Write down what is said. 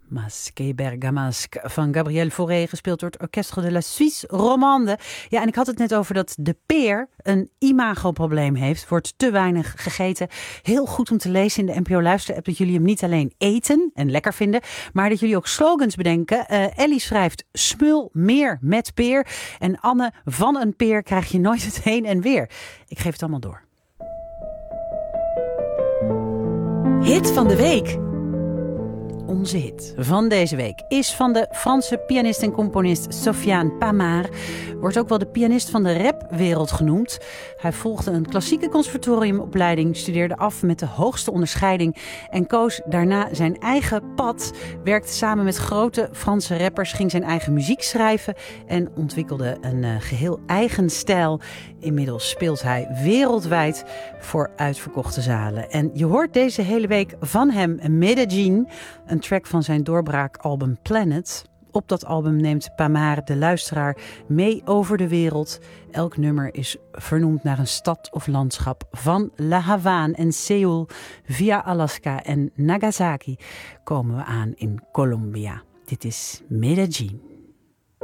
Masque Bergamasque van Gabriel Fauré, gespeeld door het Orchestre de la Suisse Romande. Ja, en ik had het net over dat de peer een imagoprobleem heeft. Wordt te weinig gegeten. Heel goed om te lezen in de NPO Luister-app dat jullie hem niet alleen eten en lekker vinden, maar dat jullie ook slogans bedenken. Ellie schrijft smul meer met peer. En Anne, van een peer krijg je nooit het heen en weer. Ik geef het allemaal door. Hit van de week. Onze hit van deze week is van de Franse pianist en componist Sofiane Pamart. Wordt ook wel de pianist van de rapwereld genoemd. Hij volgde een klassieke conservatoriumopleiding, studeerde af met de hoogste onderscheiding en koos daarna zijn eigen pad. Werkte samen met grote Franse rappers, ging zijn eigen muziek schrijven en ontwikkelde een geheel eigen stijl. Inmiddels speelt hij wereldwijd voor uitverkochte zalen. En je hoort deze hele week van hem Medellin, een track van zijn doorbraakalbum Planet. Op dat album neemt Pamart de luisteraar mee over de wereld. Elk nummer is vernoemd naar een stad of landschap. Van La Havane en Seoul via Alaska en Nagasaki komen we aan in Colombia. Dit is Medellin.